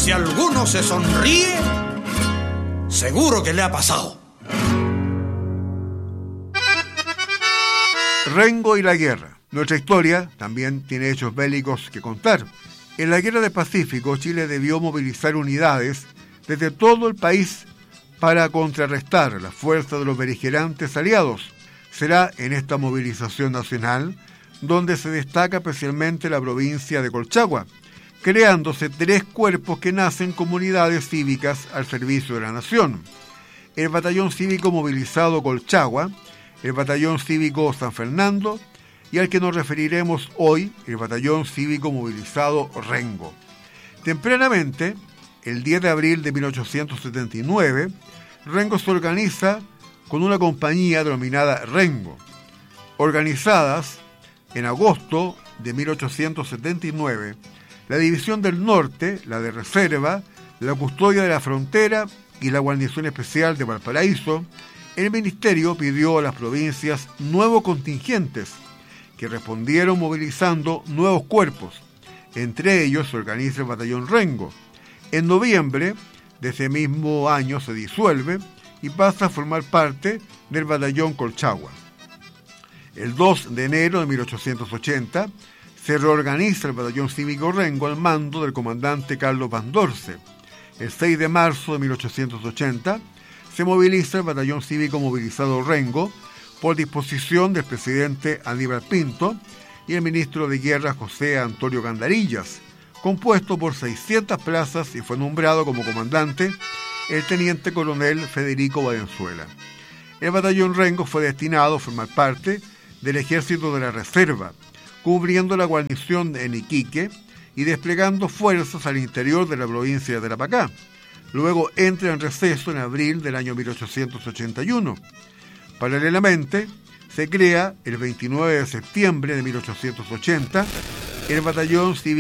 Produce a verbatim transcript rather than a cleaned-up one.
si alguno se sonríe, seguro que le ha pasado. Rengo y la guerra. Nuestra historia también tiene hechos bélicos que contar. En la Guerra del Pacífico, Chile debió movilizar unidades desde todo el país para contrarrestar la fuerza de los beligerantes aliados. Será en esta movilización nacional donde se destaca especialmente la provincia de Colchagua, creándose tres cuerpos que nacen como unidades cívicas al servicio de la nación. El Batallón Cívico Movilizado Colchagua, el Batallón Cívico San Fernando y al que nos referiremos hoy, el Batallón Cívico Movilizado Rengo. Tempranamente, el diez de abril de mil ochocientos setenta y nueve, Rengo se organiza con una compañía denominada Rengo. Organizadas en agosto de mil ochocientos setenta y nueve, la División del Norte, la de Reserva, la Custodia de la Frontera y la Guarnición Especial de Valparaíso, el Ministerio pidió a las provincias nuevos contingentes que respondieron movilizando nuevos cuerpos. Entre ellos se organiza el Batallón Rengo. En noviembre de ese mismo año se disuelve y pasa a formar parte del Batallón Colchagua. El dos de enero de mil ochocientos ochenta se reorganiza el Batallón Cívico Rengo al mando del comandante Carlos Van Dorce. El seis de marzo de mil ochocientos ochenta se moviliza el Batallón Cívico Movilizado Rengo por disposición del presidente Aníbal Pinto y el ministro de Guerra José Antonio Gandarillas, compuesto por seiscientas plazas, y fue nombrado como comandante el teniente coronel Federico Valenzuela. El Batallón Rengo fue destinado a formar parte del Ejército de la Reserva, cubriendo la guarnición en Iquique y desplegando fuerzas al interior de la provincia de Tarapacá. Luego entra en receso en abril del año mil ochocientos ochenta y uno. Paralelamente, se crea el veintinueve de septiembre de mil ochocientos ochenta el Batallón Cívico